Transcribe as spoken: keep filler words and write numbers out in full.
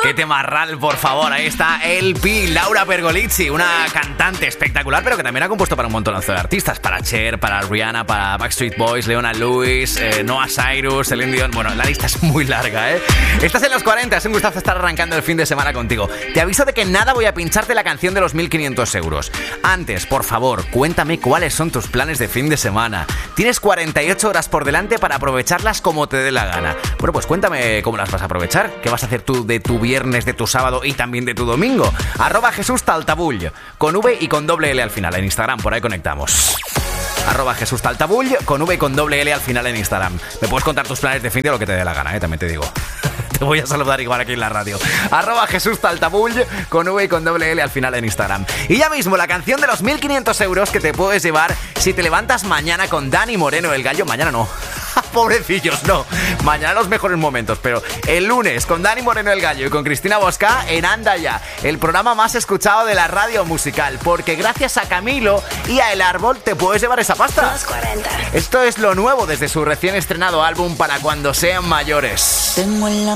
Qué temarral, por favor. Ahí está L P, Laura Pergolizzi, una cantante espectacular, pero que también ha compuesto para un montonazo de artistas. Para Cher, para Rihanna, para Backstreet Boys, Leona Lewis, eh, Noah Cyrus, Celine Dion. Bueno, la lista es muy larga, ¿eh? Estás en los cuarenta, es un gustazo estar arrancando el fin de semana contigo. Te aviso de que nada voy a pincharte la canción de los mil quinientos euros. Antes, por favor, cuéntame cuáles son tus planes de fin de semana. Tienes cuarenta y ocho horas por delante para aprovecharlas como te dé la gana. Bueno, pues cuéntame cómo las vas a aprovechar. ¿Qué vas a hacer tú de tu viernes, de tu sábado y también de tu domingo? Arroba Jesús Taltabull, con V y con doble L al final en Instagram, por ahí conectamos. Arroba Jesús Taltabull, con V y con doble L al final en Instagram. Me puedes contar tus planes de fin de lo que te dé la gana, ¿eh? También te digo. Te voy a saludar igual aquí en la radio. Arroba Jesús Taltabull, con V y con doble L al final en Instagram. Y ya mismo la canción de los mil quinientos euros que te puedes llevar si te levantas mañana con Dani Moreno el Gallo. Mañana no. Pobrecillos, no. Mañana los mejores momentos, pero el lunes con Dani Moreno el Gallo y con Cristina Bosca en Anda Ya, el programa más escuchado de la radio musical, porque gracias a Camilo y a El Árbol te puedes llevar esa pasta. Los cuarenta. Esto es lo nuevo desde su recién estrenado álbum Para Cuando Sean Mayores. Tengo en la